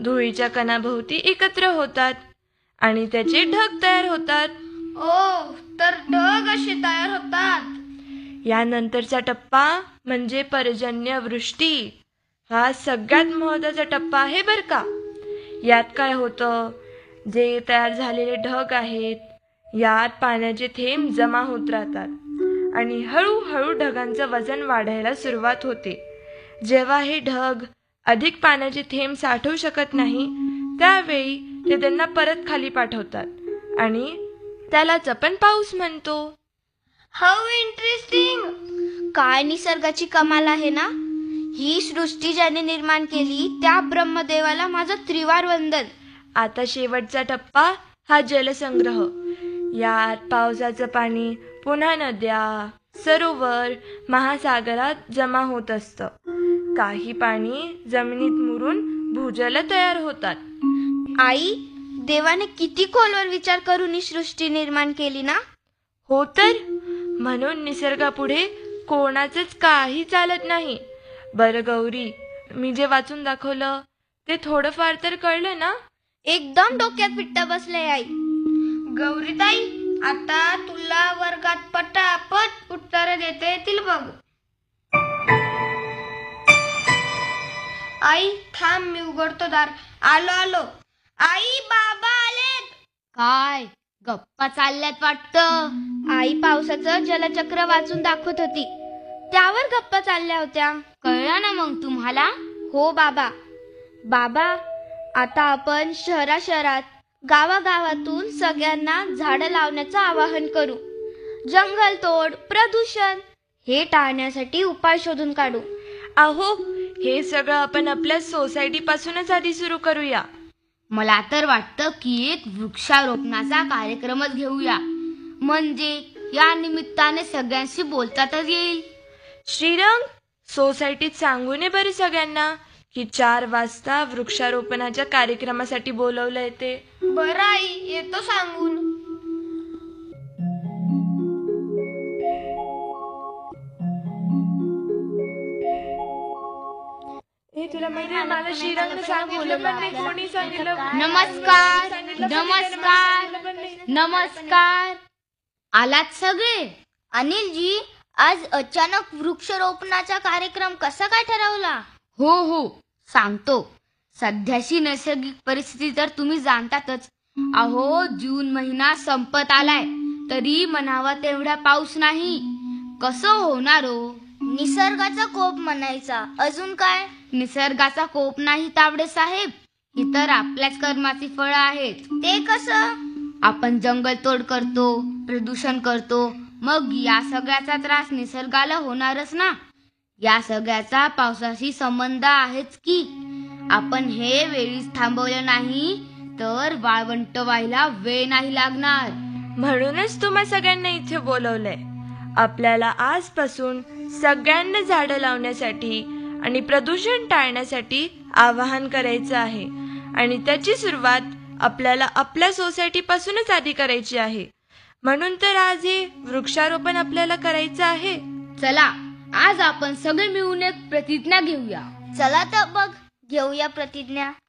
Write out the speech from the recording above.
धुळीच्या कणाभोवती एकत्र होतात आणि त्याचे ढग तयार होतात. ओ, तर ढग असे तयार होतात. यानंतरचा टप्पा म्हणजे पर्जन्यवृष्टी. हा सगळ्यात महत्त्वाचा टप्पा आहे बर का. यात काय होतं, जे तयार झालेले ढग आहेत यात पाण्याचे थेंब जमा होत राहतात आणि हळूहळू ढगांचं वजन वाढायला सुरुवात होते. जेव्हा हे ढग अधिक पाण्याचे थेंब साठवू शकत नाही त्यावेळी ते त्यांना परत खाली पाठवतात आणि त्यालाच आपण पाऊस म्हणतो. How interesting. काय निसर्गाची कमाल आहे ना. ही सृष्टी ज्याने निर्माण केली त्या ब्रह्मदेवाला माझं त्रिवार वंदन. आता शेवटचा टप्पा हा जलसंग्रह. यात पावसाचं पाणी पुन्हा नद्या, सरोवर, महासागरात जमा होत असतं. काही पाणी जमिनीत मुरून भूजल तयार होतात. आई, देवाने किती खोलवर विचार करून ही सृष्टी निर्माण केली ना. हो तर, म्हणून निसर्गापुढे कोणाचंच काही चालत नाही. बरं गौरी, मी जे वाचून दाखवलं ते थोडंफार तर कळलं ना. एकदम डोक्यात पिट्टा बसले आई. गौरीताई, आता तुला वर्गात पटापट उत्तर देता येतील बघ. आई थांब, मी उघडतो दार. आलो आलो. आई, बाबा आलेत. काय गप्पा चालल्यात वाटतं. आई पावसाचं जलचक्र वाचून दाखवत होती, त्यावर गप्पा चालल्या होत्या. कळलं ना मग तुम्हाला. हो बाबा. बाबा, आता आपण शहरात गावागावातून सगळ्यांना झाडं लावण्याचं आवाहन करू. जंगलतोड, प्रदूषण हे टाळण्यासाठी उपाय शोधून काढू. अहो, हे सगळं आपण आपल्या सोसायटी पासूनच आधी सुरू करूया. मला तर वाटतं की एक वृक्षारोपणाचा कार्यक्रमच घेऊया, म्हणजे या निमित्ताने सगळ्यांशी बोलतातच येईल. श्रीरंग, सोसायटीत सांगू नये बरं सगळ्यांना की 4 वाजता वृक्षारोपणाच्या कार्यक्रमासाठी बोलवलंय ते. बरं आई, येतो सांगून. तुला माहिती आहे, मला श्रीरंगने सांगितलं पण नाही, कोणी सांगितलं. नमस्कार नमस्कार नमस्कार. आलात सगळे. अनिलजी, आज अचानक वृक्षारोपणाचा कार्यक्रम कसा काय ठरवला. हो सांगतो. सध्याची नैसर्गिक परिस्थिती तर तुम्ही जाणतातच. अहो, जून महिना संपत आलाय तरी म्हणावा तेवढा पाऊस नाही. कसं होणार हो. निसर्गाचा कोप म्हणायचा. अजून काय. निसर्गाचा कोप नाही तावडे साहेब, ही तर आपल्याच कर्माची फळं आहेत. ते कसं. आपण जंगल तोड करतो, प्रदूषण करतो, मग या सगळ्याचा त्रास निसर्गाला होणारच ना. या सगळ्याचा पावसाशी संबंध आहेच की. आपण हे वेळीच थांबवलं नाही तर वाळवंट व्हायला वेळ नाही लागणार. म्हणूनच तुम्हा सगळ्यांना इथे बोलवलंय. आपल्याला आजपासून सगळ्यांना झाडं लावण्यासाठी आणि प्रदूषण टाळण्यासाठी आवाहन करायचं आहे आणि त्याची सुरुवात आपल्याला आपल्या सोसायटी पासूनच आधी करायची आहे. म्हणून तर आज हे वृक्षारोपण आपल्याला करायचं आहे. चला, आज आपण सगळे मिळून एक प्रतिज्ञा घेऊया. चला तर बघ, घेऊया प्रतिज्ञा.